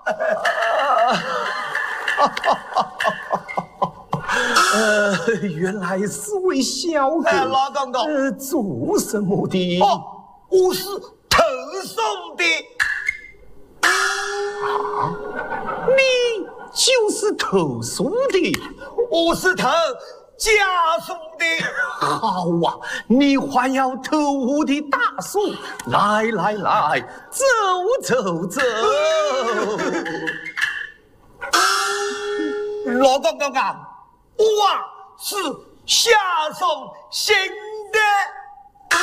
原来是位小狗。 老公公， 做什么的？ 哦，我是投诉的。 你就是投诉的？ 我是投家属的。 好啊，你还要投我的大树？来来来，走走走。 老公公啊，我是下送新的。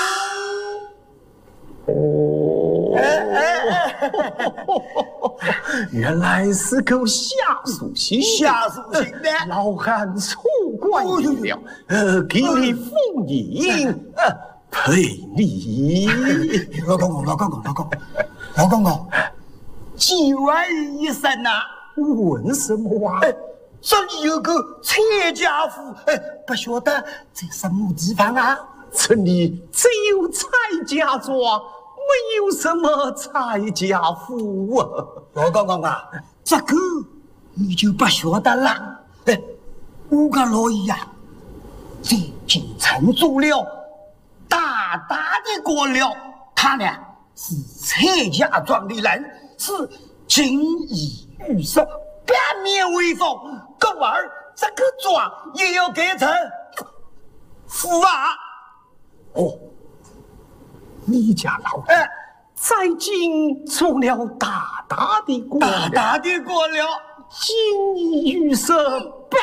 原来是口下属型， 下属型的， 老汉错怪你了。给你俸银，赔礼。 老公公，老公公，几问一声呐？ 问什么啊？ 这里有个蔡家府，不晓得在什么地方啊？ 这里只有蔡家庄，没有什么蔡家府啊。 老公公啊，这个你就不晓得了。我跟老爷呀，在京城做了大大的官了，他呢是蔡家庄的人，是锦衣玉食，八面威风。哥儿，这个庄也要改成府啊！ 哦，你家老爷在京做了大大的官了， 大大的官了， 锦衣玉食。